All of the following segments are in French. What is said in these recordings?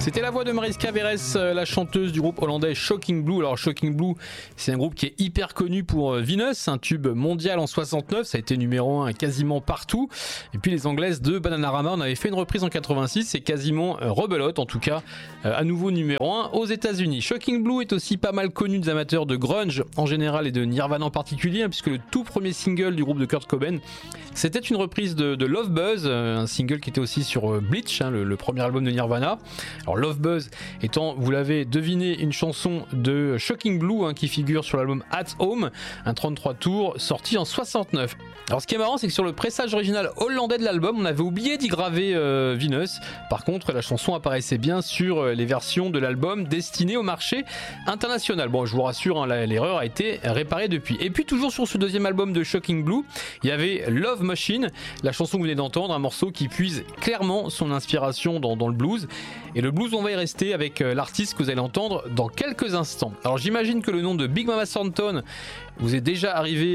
C'était la voix de Mariska Verres, la chanteuse du groupe hollandais Shocking Blue. Alors Shocking Blue, c'est un groupe qui est hyper connu pour Venus, un tube mondial en 69, ça a été numéro 1 quasiment partout. Et puis les Anglaises de Bananarama, on avait fait une reprise en 86, c'est quasiment rebelote, en tout cas à nouveau numéro 1 aux États-Unis. Shocking Blue est aussi pas mal connu des amateurs de grunge en général et de Nirvana en particulier, puisque le tout premier single du groupe de Kurt Cobain, c'était une reprise de Love Buzz, un single qui était aussi sur Bleach, le premier album de Nirvana. Alors Love Buzz étant, vous l'avez deviné, une chanson de Shocking Blue qui figure sur l'album At Home, un 33 tours sorti en 69. Alors ce qui est marrant, c'est que sur le pressage original hollandais de l'album, on avait oublié d'y graver Venus. Par contre, la chanson apparaissait bien sur les versions de l'album destinées au marché international. Bon, je vous rassure, l'erreur a été réparée depuis. Et puis toujours sur ce deuxième album de Shocking Blue, il y avait Love Machine, la chanson que vous venez d'entendre, un morceau qui puise clairement son inspiration dans le blues. Et le blues, on va y rester avec l'artiste que vous allez entendre dans quelques instants. Alors j'imagine que le nom de Big Mama Thornton vous est déjà arrivé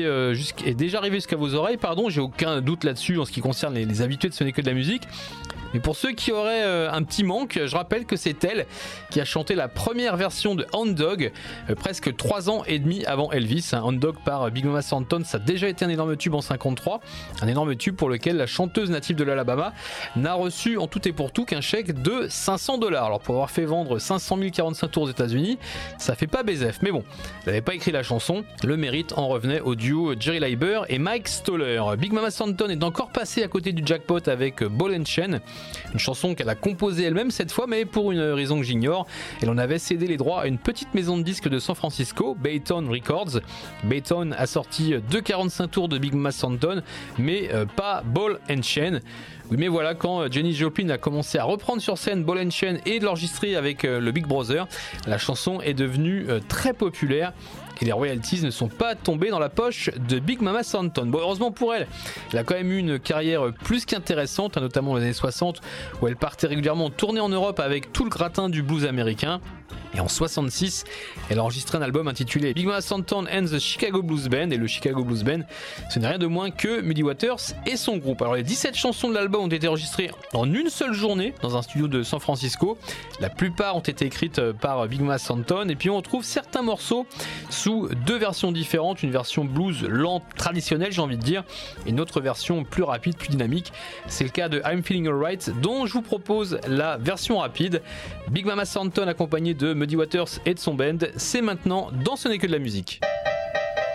jusqu'à vos oreilles, j'ai aucun doute là-dessus en ce qui concerne les habitués de Ce n'est que de la musique. Mais pour ceux qui auraient un petit manque, je rappelle que c'est elle qui a chanté la première version de Hound Dog, presque 3 ans et demi avant Elvis. Hound Dog par Big Mama Thornton, ça a déjà été un énorme tube en 53, un énorme tube pour lequel la chanteuse native de l'Alabama n'a reçu en tout et pour tout qu'un chèque de $500. Alors pour avoir fait vendre 500 045 tours aux États-Unis, ça fait pas BZF. Mais bon, elle n'avait pas écrit la chanson, le mérite en revenait au duo Jerry Leiber et Mike Stoller. Big Mama Thornton est encore passée à côté du jackpot avec Ball and Chain, une chanson qu'elle a composée elle-même cette fois, mais pour une raison que j'ignore, elle en avait cédé les droits à une petite maison de disques de San Francisco, Bayton Records. Bayton a sorti 2,45 tours de Big Mama Thornton, mais pas Ball and Chain. Oui, mais voilà, quand Janis Joplin a commencé à reprendre sur scène Ball and Chain et de l'enregistrer avec le Big Brother, la chanson est devenue très populaire. Et les royalties ne sont pas tombées dans la poche de Big Mama Thornton. Bon, heureusement pour elle, elle a quand même eu une carrière plus qu'intéressante, notamment dans les années 60, où elle partait régulièrement tourner en Europe avec tout le gratin du blues américain. Et en 66, elle a enregistré un album intitulé Big Mama Thornton and the Chicago Blues Band. Et le Chicago Blues Band, ce n'est rien de moins que Muddy Waters et son groupe. Alors les 17 chansons de l'album ont été enregistrées en une seule journée dans un studio de San Francisco. La plupart ont été écrites par Big Mama Thornton. Et puis on retrouve certains morceaux sous 2 versions différentes. Une version blues lente, traditionnelle j'ai envie de dire, et une autre version plus rapide, plus dynamique. C'est le cas de I'm Feeling Alright, dont je vous propose la version rapide. Big Mama Thornton accompagnée de Muddy Waters et de son band, c'est maintenant dans Ce n'est que de la musique.